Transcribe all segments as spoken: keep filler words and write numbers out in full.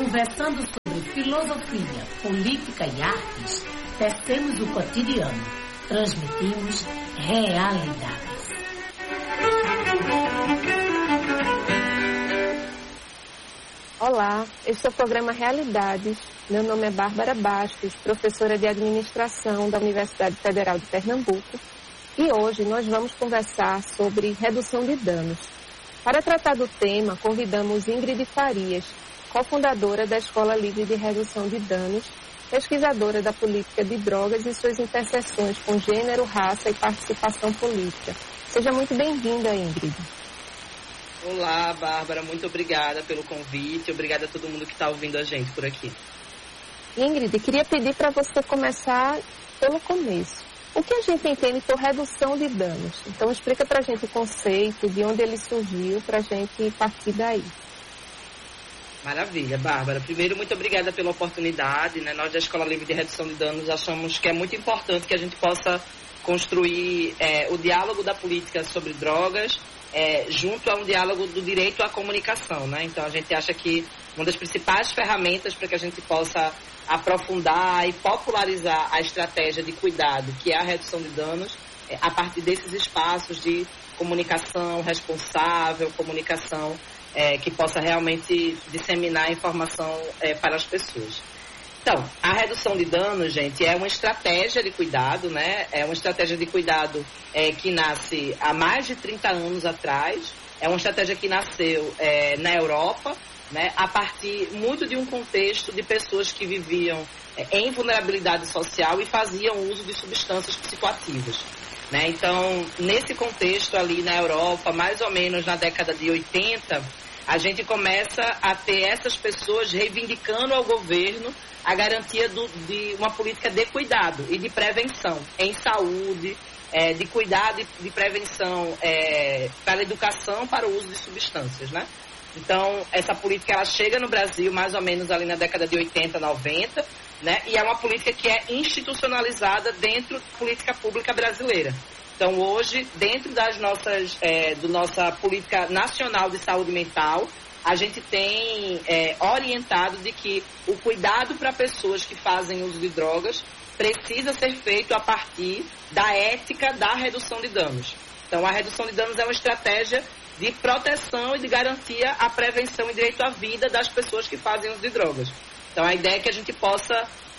Conversando sobre filosofia, política e artes, tecemos o cotidiano, transmitimos realidades. Olá, este é o programa Realidades. Meu nome é Bárbara Bastos, professora de Administração da Universidade Federal de Pernambuco, e hoje nós vamos conversar sobre redução de danos. Para tratar do tema, convidamos Ingrid Farias, cofundadora da Escola Livre de Redução de Danos, pesquisadora da política de drogas e suas interseções com gênero, raça e participação política. Seja muito bem-vinda, Ingrid. Olá, Bárbara, muito obrigada pelo convite, obrigada a todo mundo que está ouvindo a gente por aqui. Ingrid, queria pedir para você começar pelo começo. O que a gente entende por redução de danos? Então, explica para a gente o conceito, de onde ele surgiu, para a gente partir daí. Maravilha, Bárbara. Primeiro, muito obrigada pela oportunidade, né? Nós da Escola Livre de Redução de Danos achamos que é muito importante que a gente possa construir é, o diálogo da política sobre drogas é, junto a um diálogo do direito à comunicação, né? Então, a gente acha que uma das principais ferramentas para que a gente possa aprofundar e popularizar a estratégia de cuidado, que é a redução de danos, é, a partir desses espaços de comunicação responsável, comunicação É, que possa realmente disseminar a informação é, para as pessoas. Então, a redução de danos, gente, é uma estratégia de cuidado, né? É uma estratégia de cuidado é, que nasce há mais de trinta anos atrás. É uma estratégia que nasceu é, na Europa, né? A partir muito de um contexto de pessoas que viviam é, em vulnerabilidade social e faziam uso de substâncias psicoativas. Né? Então, nesse contexto ali na Europa, mais ou menos na década de oitenta, a gente começa a ter essas pessoas reivindicando ao governo a garantia do, de uma política de cuidado e de prevenção em saúde, é, de cuidado e de prevenção é, para a educação, para o uso de substâncias, né? Então, essa política ela chega no Brasil mais ou menos ali na década de oitenta, noventa, né? E é uma política que é institucionalizada dentro da política pública brasileira. Então, hoje, dentro das nossas, é, do nossa política nacional de saúde mental, a gente tem é, orientado de que o cuidado para pessoas que fazem uso de drogas precisa ser feito a partir da ética da redução de danos. Então, a redução de danos é uma estratégia de proteção e de garantia à prevenção e direito à vida das pessoas que fazem uso de drogas. Então, a ideia é que a gente possa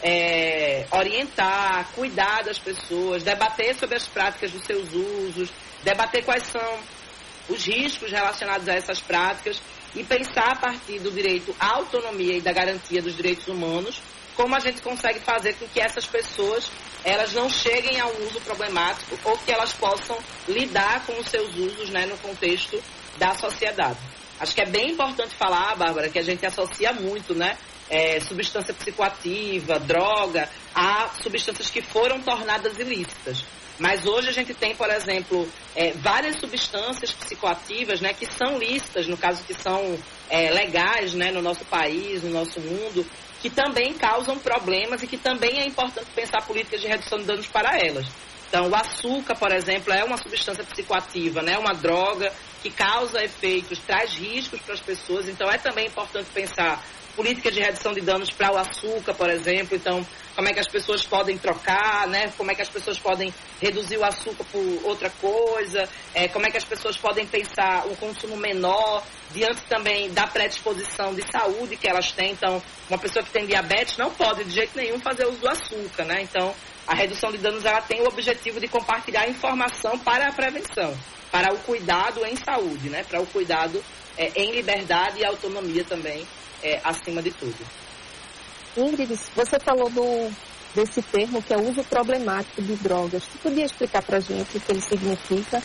é, orientar, cuidar das pessoas, debater sobre as práticas dos seus usos, debater quais são os riscos relacionados a essas práticas e pensar a partir do direito à autonomia e da garantia dos direitos humanos, como a gente consegue fazer com que essas pessoas elas não cheguem a um uso problemático ou que elas possam lidar com os seus usos, né, no contexto da sociedade. Acho que é bem importante falar, Bárbara, que a gente associa muito, né, é, substância psicoativa, droga, a substâncias que foram tornadas ilícitas. Mas hoje a gente tem, por exemplo, é, várias substâncias psicoativas, né, que são lícitas, no caso que são é, legais, né, no nosso país, no nosso mundo, que também causam problemas e que também é importante pensar políticas de redução de danos para elas. Então, o açúcar, por exemplo, é uma substância psicoativa, né, uma droga que causa efeitos, traz riscos para as pessoas. Então, é também importante pensar políticas de redução de danos para o açúcar, por exemplo. Então, como é que as pessoas podem trocar, né? Como é que as pessoas podem reduzir o açúcar por outra coisa, é, como é que as pessoas podem pensar o consumo menor, diante também da predisposição de saúde que elas têm. Então, uma pessoa que tem diabetes não pode de jeito nenhum fazer uso do açúcar, né? Então, a redução de danos ela tem o objetivo de compartilhar informação para a prevenção, para o cuidado em saúde, né? Para o cuidado é, em liberdade e autonomia também, é, acima de tudo. Ingrid, você falou do, desse termo que é uso problemático de drogas. Você podia explicar para a gente o que ele significa?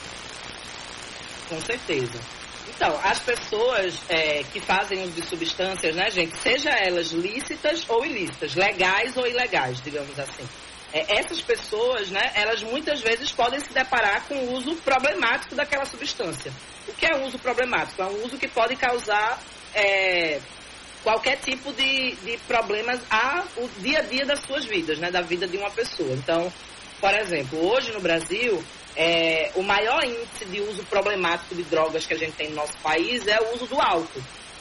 Com certeza. Então, as pessoas é, que fazem uso de substâncias, né, gente, seja elas lícitas ou ilícitas, legais ou ilegais, digamos assim. É, essas pessoas, né, elas muitas vezes podem se deparar com o uso problemático daquela substância. O que é um uso problemático? É um uso que pode causar é, qualquer tipo de, de problemas ao dia a dia das suas vidas, né, da vida de uma pessoa. Então, por exemplo, hoje no Brasil, é, o maior índice de uso problemático de drogas que a gente tem no nosso país é o uso do álcool.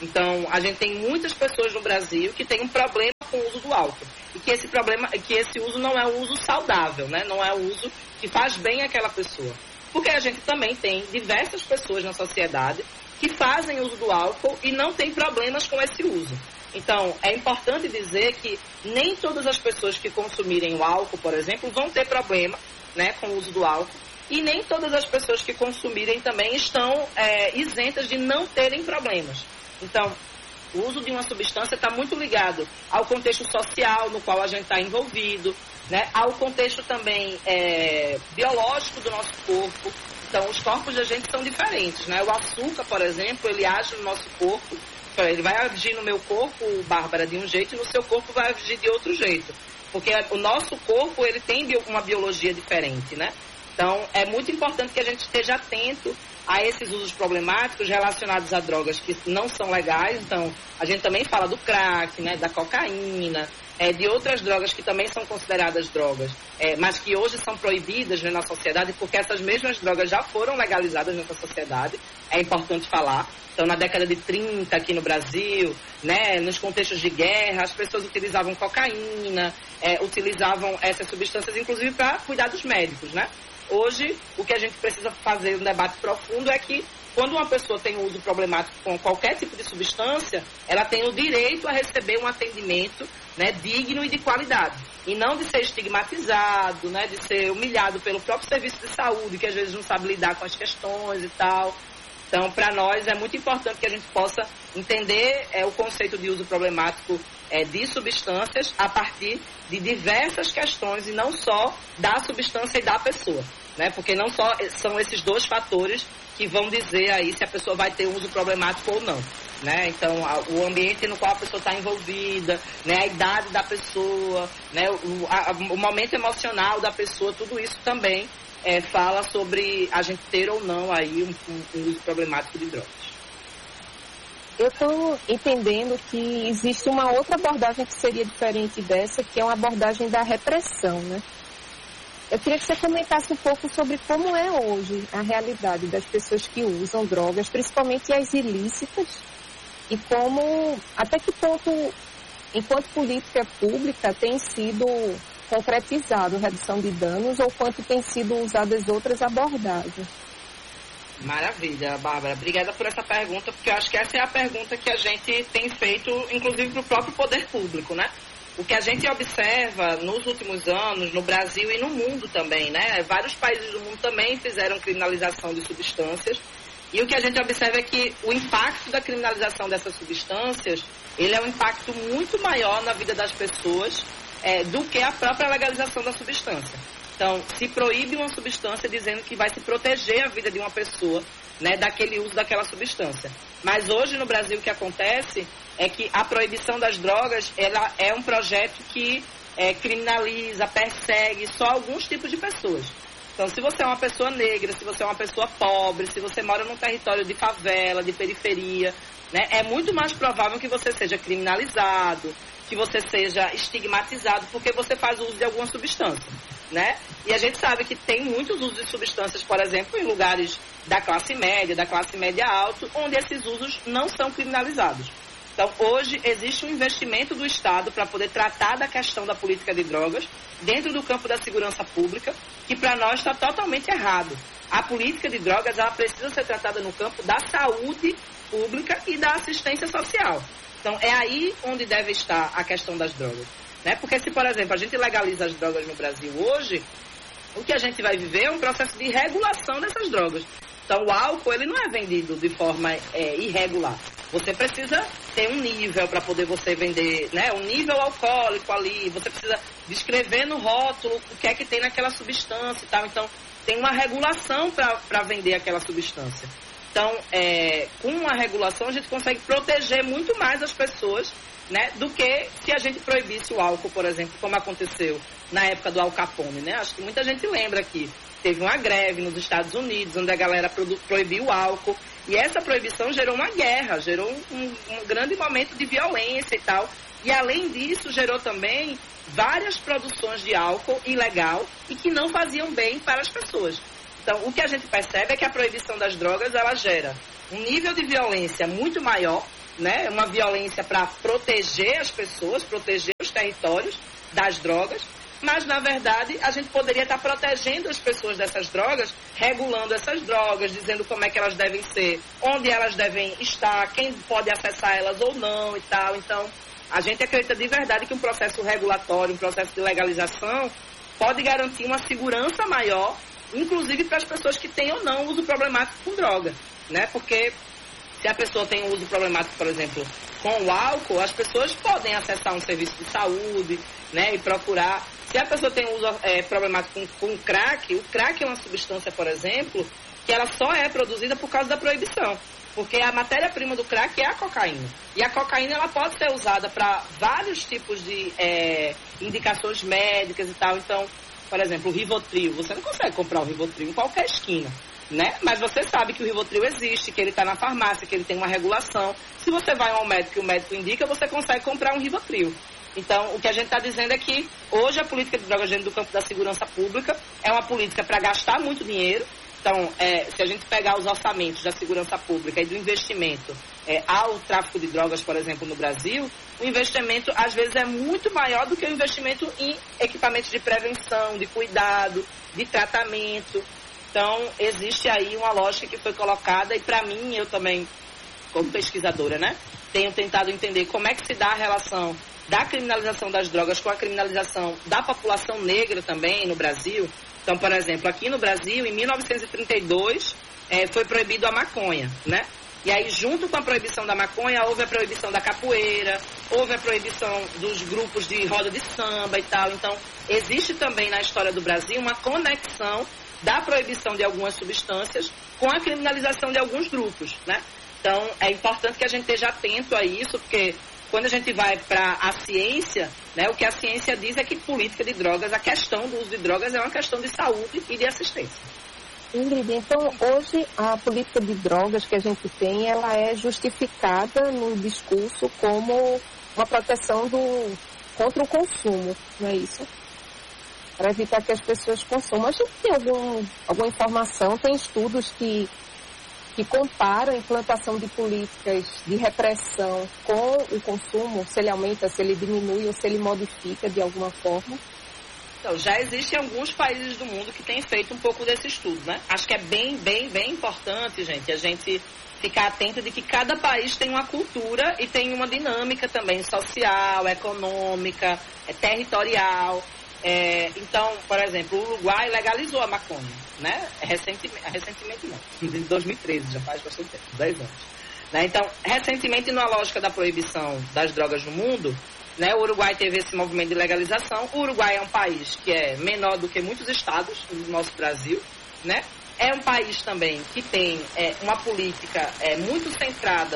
Então, a gente tem muitas pessoas no Brasil que têm um problema com o uso do álcool. E que esse problema, que esse uso não é um uso saudável, né? Não é um uso que faz bem àquela pessoa. Porque a gente também tem diversas pessoas na sociedade que fazem uso do álcool e não tem problemas com esse uso. Então, é importante dizer que nem todas as pessoas que consumirem o álcool, por exemplo, vão ter problema, né, com o uso do álcool. E nem todas as pessoas que consumirem também estão é, isentas de não terem problemas. Então, o uso de uma substância está muito ligado ao contexto social no qual a gente está envolvido, né, ao contexto também é, biológico do nosso corpo. Então, os corpos da gente são diferentes, né? O açúcar, por exemplo, ele age no nosso corpo, ele vai agir no meu corpo, Bárbara, de um jeito, e no seu corpo vai agir de outro jeito. Porque o nosso corpo, ele tem uma biologia diferente, né? Então, é muito importante que a gente esteja atento a esses usos problemáticos relacionados a drogas que não são legais. Então, a gente também fala do crack, né, da cocaína, é, de outras drogas que também são consideradas drogas, é, mas que hoje são proibidas, né, na sociedade, porque essas mesmas drogas já foram legalizadas nessa sociedade, é importante falar. Então, na década de trinta, aqui no Brasil, né, nos contextos de guerra, as pessoas utilizavam cocaína, é, utilizavam essas substâncias, inclusive, para cuidados médicos, né? Hoje, o que a gente precisa fazer um debate profundo é que, quando uma pessoa tem um uso problemático com qualquer tipo de substância, ela tem o direito a receber um atendimento, né, digno e de qualidade. E não de ser estigmatizado, né, de ser humilhado pelo próprio serviço de saúde, que às vezes não sabe lidar com as questões e tal. Então, para nós, é muito importante que a gente possa entender é, o conceito de uso problemático é, de substâncias a partir de diversas questões e não só da substância e da pessoa, né? Porque não só são esses dois fatores que vão dizer aí se a pessoa vai ter uso problemático ou não, né? Então, a, o ambiente no qual a pessoa está envolvida, né? A idade da pessoa, né? O, a, o momento emocional da pessoa, tudo isso também É, fala sobre a gente ter ou não aí um, um, um uso problemático de drogas. Eu estou entendendo que existe uma outra abordagem que seria diferente dessa, que é uma abordagem da repressão, né? Eu queria que você comentasse um pouco sobre como é hoje a realidade das pessoas que usam drogas, principalmente as ilícitas, e como, até que ponto, enquanto política pública, tem sido concretizado redução de danos ou quanto tem sido usadas outras abordagens. Maravilha, Bárbara. Obrigada por essa pergunta, porque eu acho que essa é a pergunta que a gente tem feito, inclusive, para o próprio poder público, né? O que a gente observa nos últimos anos, no Brasil e no mundo também, né? Vários países do mundo também fizeram criminalização de substâncias, e o que a gente observa é que o impacto da criminalização dessas substâncias, ele é um impacto muito maior na vida das pessoas, É, do que a própria legalização da substância. Então, se proíbe uma substância dizendo que vai se proteger a vida de uma pessoa, né, daquele uso daquela substância. Mas hoje no Brasil o que acontece é que a proibição das drogas, ela é um projeto que é, criminaliza, persegue só alguns tipos de pessoas. Então, se você é uma pessoa negra, se você é uma pessoa pobre, se você mora num território de favela, de periferia, né, é muito mais provável que você seja criminalizado, que você seja estigmatizado porque você faz uso de alguma substância, né? E a gente sabe que tem muitos usos de substâncias, por exemplo, em lugares da classe média, da classe média alta, onde esses usos não são criminalizados. Então, hoje, existe um investimento do Estado para poder tratar da questão da política de drogas dentro do campo da segurança pública, que para nós está totalmente errado. A política de drogas, ela precisa ser tratada no campo da saúde pública e da assistência social. Então, é aí onde deve estar a questão das drogas, né? Porque se, por exemplo, a gente legaliza as drogas no Brasil hoje, o que a gente vai viver é um processo de regulação dessas drogas. Então, o álcool, ele não é vendido de forma é, irregular. Você precisa ter um nível para poder você vender, né? Um nível alcoólico ali, você precisa descrever no rótulo o que é que tem naquela substância e tal. Então, tem uma regulação para vender aquela substância. Então, é, com a regulação, a gente consegue proteger muito mais as pessoas, né, do que se a gente proibisse o álcool, por exemplo, como aconteceu na época do Al Capone, né? Acho que muita gente lembra que teve uma greve nos Estados Unidos, onde a galera proibiu o álcool, e essa proibição gerou uma guerra, gerou um, um grande momento de violência e tal. E, além disso, gerou também várias produções de álcool ilegal e que não faziam bem para as pessoas. Então, o que a gente percebe é que a proibição das drogas, ela gera um nível de violência muito maior, né? Uma violência para proteger as pessoas, proteger os territórios das drogas, mas, na verdade, a gente poderia estar protegendo as pessoas dessas drogas, regulando essas drogas, dizendo como é que elas devem ser, onde elas devem estar, quem pode acessar elas ou não e tal. Então, a gente acredita de verdade que um processo regulatório, um processo de legalização, pode garantir uma segurança maior, inclusive para as pessoas que têm ou não uso problemático com droga, né? Porque se a pessoa tem um uso problemático, por exemplo, com o álcool, as pessoas podem acessar um serviço de saúde, né, e procurar. Se a pessoa tem um uso é, problemático com, com crack, o crack é uma substância, por exemplo, que ela só é produzida por causa da proibição. Porque a matéria-prima do crack é a cocaína. E a cocaína ela pode ser usada para vários tipos de é, indicações médicas e tal. Então, por exemplo, o Rivotril. Você não consegue comprar o Rivotril em qualquer esquina, né? Mas você sabe que o Rivotril existe, que ele está na farmácia, que ele tem uma regulação. Se você vai ao médico e o médico indica, você consegue comprar um Rivotril. Então, o que a gente está dizendo é que hoje a política de drogas dentro do campo da segurança pública é uma política para gastar muito dinheiro. Então, é, se a gente pegar os orçamentos da segurança pública e do investimento é, ao tráfico de drogas, por exemplo, no Brasil, o investimento, às vezes, é muito maior do que o investimento em equipamentos de prevenção, de cuidado, de tratamento. Então, existe aí uma lógica que foi colocada e, para mim, eu também, como pesquisadora, né, tenho tentado entender como é que se dá a relação da criminalização das drogas com a criminalização da população negra também no Brasil. Então, por exemplo, aqui no Brasil, em mil novecentos e trinta e dois, é, foi proibido a maconha, né? E aí, junto com a proibição da maconha, houve a proibição da capoeira, houve a proibição dos grupos de roda de samba e tal. Então, existe também na história do Brasil uma conexão da proibição de algumas substâncias com a criminalização de alguns grupos, né? Então, é importante que a gente esteja atento a isso, porque quando a gente vai para a ciência, né, o que a ciência diz é que política de drogas, a questão do uso de drogas é uma questão de saúde e de assistência. Ingrid, então hoje a política de drogas que a gente tem, ela é justificada no discurso como uma proteção do, contra o consumo, não é isso? Para evitar que as pessoas consumam. A gente tem algum, alguma informação, tem estudos que que comparam a implantação de políticas de repressão com o consumo, se ele aumenta, se ele diminui ou se ele modifica de alguma forma? Então, já existem alguns países do mundo que têm feito um pouco desse estudo, né? Acho que é bem, bem, bem importante, gente, a gente ficar atento de que cada país tem uma cultura e tem uma dinâmica também social, econômica, territorial. É, então, por exemplo, o Uruguai legalizou a maconha, né? Recentemente, recentemente não, em dois mil e treze, já faz bastante tempo, dez anos. Né? Então, recentemente, na lógica da proibição das drogas no mundo, né, o Uruguai teve esse movimento de legalização. O Uruguai é um país que é menor do que muitos estados do nosso Brasil, né? É um país também que tem é, uma política é, muito centrada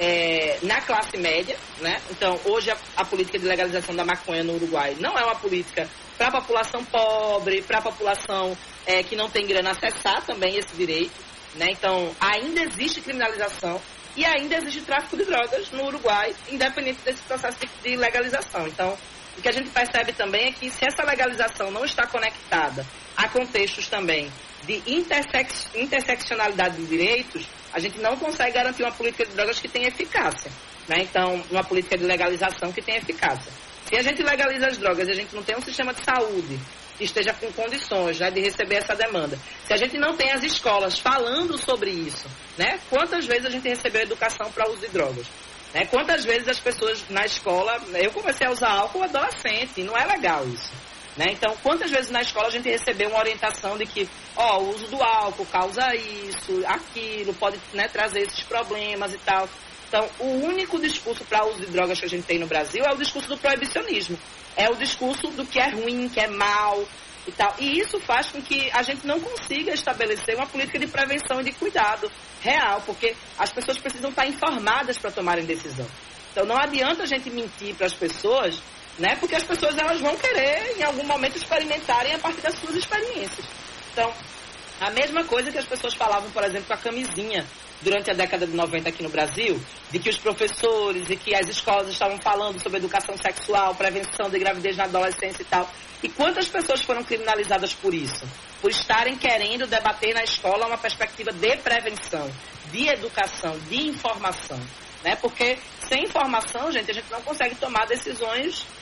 É, na classe média, né? Então, hoje a, a política de legalização da maconha no Uruguai não é uma política para a população pobre, para a população é, que não tem grana acessar também esse direito, né? Então, ainda existe criminalização e ainda existe tráfico de drogas no Uruguai, independente desse processo de, de legalização. Então, o que a gente percebe também é que se essa legalização não está conectada a contextos também de intersex, interseccionalidade de direitos, a gente não consegue garantir uma política de drogas que tenha eficácia, né? Então, uma política de legalização que tenha eficácia. Se a gente legaliza as drogas e a gente não tem um sistema de saúde que esteja com condições, né, de receber essa demanda, se a gente não tem as escolas falando sobre isso, né? Quantas vezes a gente recebeu educação para uso de drogas? Né? Quantas vezes as pessoas na escola... Eu comecei a usar álcool adolescente, não é legal isso. Né? Então, quantas vezes na escola a gente recebeu uma orientação de que, ó, o uso do álcool causa isso, aquilo, pode, né, trazer esses problemas e tal. Então, o único discurso para o uso de drogas que a gente tem no Brasil é o discurso do proibicionismo. É o discurso do que é ruim, que é mal e tal. E isso faz com que a gente não consiga estabelecer uma política de prevenção e de cuidado real, porque as pessoas precisam estar informadas para tomarem decisão. Então, não adianta a gente mentir para as pessoas, né? Porque as pessoas elas vão querer, em algum momento, experimentarem a partir das suas experiências. Então, a mesma coisa que as pessoas falavam, por exemplo, com a camisinha durante a década de noventa aqui no Brasil, de que os professores e que as escolas estavam falando sobre educação sexual, prevenção de gravidez na adolescência e tal. E quantas pessoas foram criminalizadas por isso? Por estarem querendo debater na escola uma perspectiva de prevenção, de educação, de informação. né? Porque sem informação, gente, a gente não consegue tomar decisões